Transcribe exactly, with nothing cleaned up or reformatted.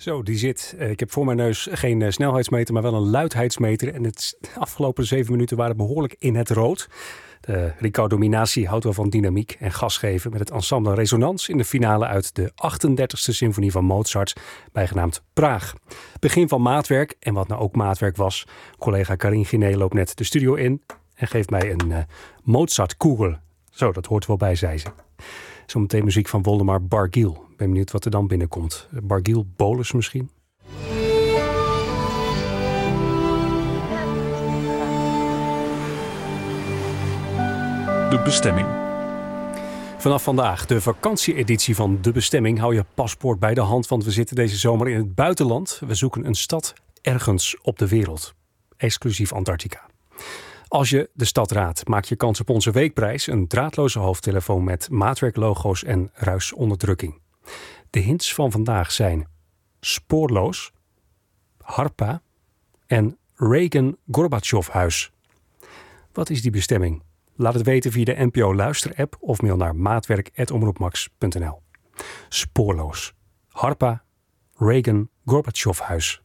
Zo, die zit. Ik heb voor mijn neus geen uh, snelheidsmeter, maar wel een luidheidsmeter. En het, de afgelopen zeven minuten waren behoorlijk in het rood. De Riccardo Minassi houdt wel van dynamiek en gas geven met het ensemble Resonans in de finale uit de achtendertigste symfonie van Mozart, bijgenaamd Praag. Begin van maatwerk, en wat nou ook maatwerk was. Collega Karin Giné loopt net de studio in en geeft mij een uh, Mozart-kugel. Zo, dat hoort er wel bij, zei ze. Zometeen muziek van Woldemar Bargiel. Ik ben benieuwd wat er dan binnenkomt. Bargiel Bolus misschien? De bestemming. Vanaf vandaag de vakantieeditie van De Bestemming. Hou je paspoort bij de hand, want we zitten deze zomer in het buitenland. We zoeken een stad ergens op de wereld. Exclusief Antarctica. Als je de stad raadt, maak je kans op onze weekprijs. Een draadloze hoofdtelefoon met maatwerklogo's en ruisonderdrukking. De hints van vandaag zijn Spoorloos, Harpa en Reagan-Gorbachev-huis. Wat is die bestemming? Laat het weten via de N P O Luister-app of mail naar maatwerk apenstaartje omroepmax punt n l. Spoorloos, Harpa, Reagan-Gorbachev-huis.